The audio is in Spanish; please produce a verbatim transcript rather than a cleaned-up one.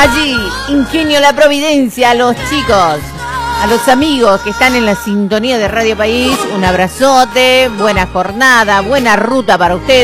Allí, Ingenio La Providencia, a los chicos, a los amigos que están en la sintonía de Radio País, un abrazote, buena jornada, buena ruta para ustedes.